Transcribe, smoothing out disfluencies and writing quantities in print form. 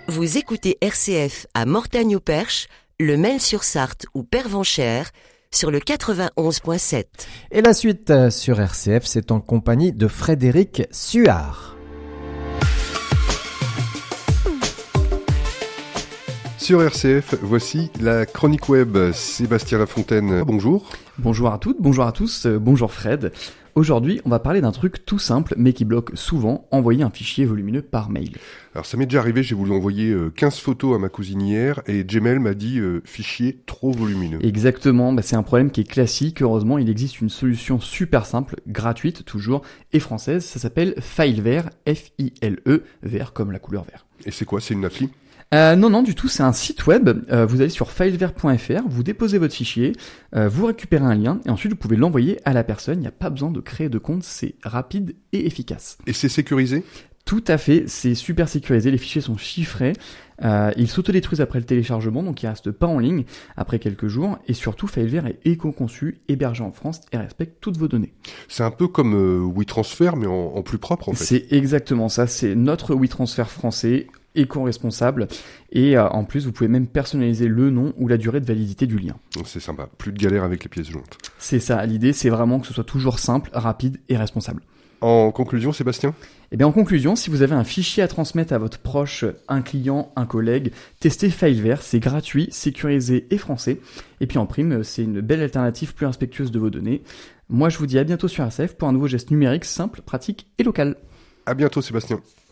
Vous écoutez RCF à Mortagne-au-Perche, le Mail-sur-Sarthe ou Pervenchères sur le 91.7. Et la suite sur RCF, c'est en compagnie de Frédéric Suard. Sur RCF, voici la chronique web. Sébastien Lafontaine, bonjour. Bonjour à toutes, bonjour à tous, bonjour Fred. Aujourd'hui, on va parler d'un truc tout simple, mais qui bloque souvent, envoyer un fichier volumineux par mail. Alors ça m'est déjà arrivé, j'ai voulu envoyer 15 photos à ma cousine hier, et Gmail m'a dit fichier trop volumineux. Exactement, c'est un problème qui est classique. Heureusement, il existe une solution super simple, gratuite toujours, et française, ça s'appelle Filevert, F-I-L-E, vert comme la couleur vert. Et c'est quoi, c'est une appli ? Non du tout, c'est un site web. Vous allez sur filevert.fr, vous déposez votre fichier, vous récupérez un lien et ensuite vous pouvez l'envoyer à la personne. Il n'y a pas besoin de créer de compte, c'est rapide et efficace. Et c'est sécurisé ? Tout à fait, c'est super sécurisé, les fichiers sont chiffrés, ils s'autodétruisent après le téléchargement, donc ils restent pas en ligne après quelques jours, et surtout Filevert est éco-conçu, hébergé en France et respecte toutes vos données. C'est un peu comme WeTransfer, mais en plus propre en fait. C'est exactement ça, c'est notre WeTransfer français, éco-responsable, et en plus vous pouvez même personnaliser le nom ou la durée de validité du lien. C'est sympa, plus de galère avec les pièces jointes. C'est ça, l'idée c'est vraiment que ce soit toujours simple, rapide et responsable. En conclusion, Sébastien ? Eh bien, en conclusion, si vous avez un fichier à transmettre à votre proche, un client, un collègue, testez Filevert, c'est gratuit, sécurisé et français. Et puis en prime, c'est une belle alternative plus respectueuse de vos données. Moi, je vous dis à bientôt sur RCF pour un nouveau geste numérique simple, pratique et local. À bientôt, Sébastien.